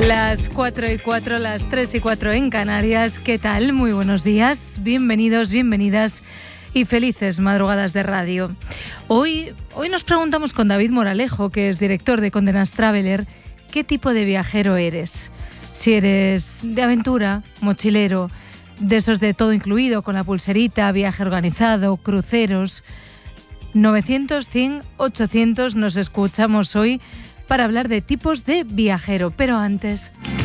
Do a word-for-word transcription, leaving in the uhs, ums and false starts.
Las cuatro y cuatro, las tres y cuatro en Canarias. ¿Qué tal? Muy buenos días, bienvenidos, bienvenidas y felices madrugadas de radio. Hoy, hoy nos preguntamos con David Moralejo, que es director de Condé Nast Traveler, ¿qué tipo de viajero eres? Si eres de aventura, mochilero, de esos de todo incluido, con la pulserita, viaje organizado, cruceros. novecientos, cien, ochocientos nos escuchamos hoy para hablar de tipos de viajero. Pero antes...